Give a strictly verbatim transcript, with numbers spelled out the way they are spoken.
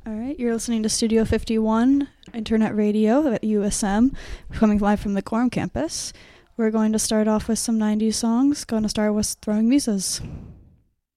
All right, you're listening to Studio fifty-one, Internet Radio at U S M, coming live from the Gorham campus. We're going to start off with some nineties songs. Going to start with Throwing Muses.